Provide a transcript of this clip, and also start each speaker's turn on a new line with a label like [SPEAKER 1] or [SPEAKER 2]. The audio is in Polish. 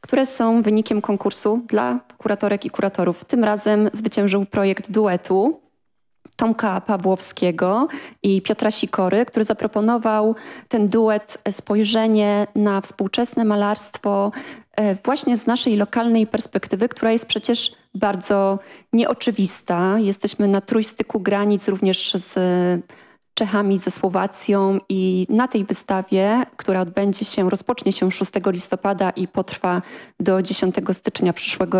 [SPEAKER 1] które są wynikiem konkursu dla kuratorek i kuratorów. Tym razem zwyciężył projekt duetu Tomka Pawłowskiego i Piotra Sikory, który zaproponował ten duet spojrzenie na współczesne malarstwo właśnie z naszej lokalnej perspektywy, która jest przecież bardzo nieoczywista. Jesteśmy na trójstyku granic również z Czechami, ze Słowacją i na tej wystawie, która rozpocznie się 6 listopada i potrwa do 10 stycznia przyszłego